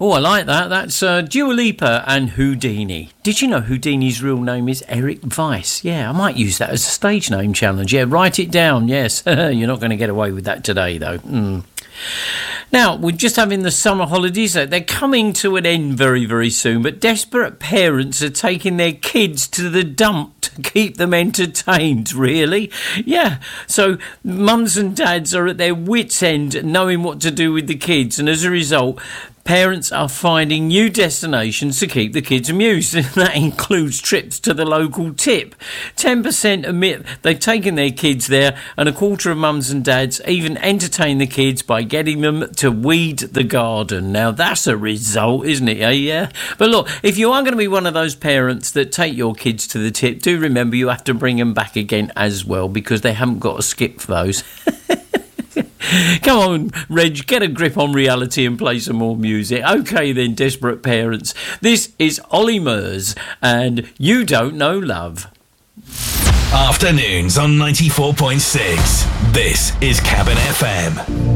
Oh, I like that. That's Dua Lipa and Houdini. Did you know Houdini's real name is Eric Weiss? Yeah, I might use that as a stage name challenge. Yeah, write it down, yes. You're not going to get away with that today, though. Now, we're just having the summer holidays. They're coming to an end very, very soon, but desperate parents are taking their kids to the dump to keep them entertained, really. Yeah, so mums and dads are at their wits' end knowing what to do with the kids, and as a result, parents are finding new destinations to keep the kids amused, and that includes trips to the local tip. 10% admit they've taken their kids there, and a quarter of mums and dads even entertain the kids by getting them to weed the garden. Now, that's a result, isn't it? Yeah. But look, if you are going to be one of those parents that take your kids to the tip, do remember you have to bring them back again as well, because they haven't got to skip those. Come on, Reg, get a grip on reality and play some more music. OK then, desperate parents. This is Ollie Murs and You Don't Know Love. Afternoons on 94.6. This is Cabin FM.